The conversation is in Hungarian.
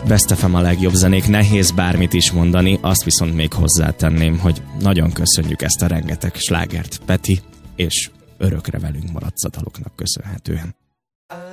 Best FM a legjobb zenék, nehéz bármit is mondani, azt viszont még hozzátenném, hogy nagyon köszönjük ezt a rengeteg slágert, Peti, és örökre velünk maradsz a daloknak köszönhetően.